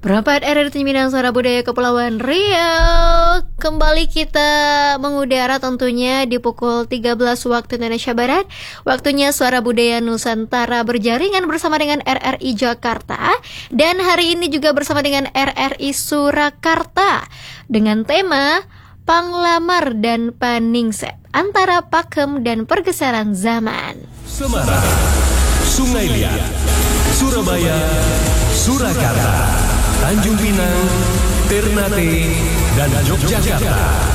Rapat RRI Minang Suara Budaya Kepulauan Riau. Kembali kita mengudara tentunya di pukul 13 waktu Indonesia Barat. Waktunya Suara Budaya Nusantara berjaringan bersama dengan RRI Jakarta. Dan hari ini juga bersama dengan RRI Surakarta. Dengan tema Panglamar dan Paningset, antara pakem dan pergeseran zaman. Semarang, Sungai Liat, Surabaya, Surakarta, Tanjung Pinang, Ternate, dan Yogyakarta.